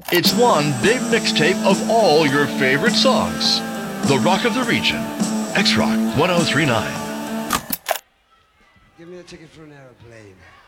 It's one big mixtape of all your favorite songs. The Rock of the Region. X-Rock 1039. Give me a ticket for an aeroplane.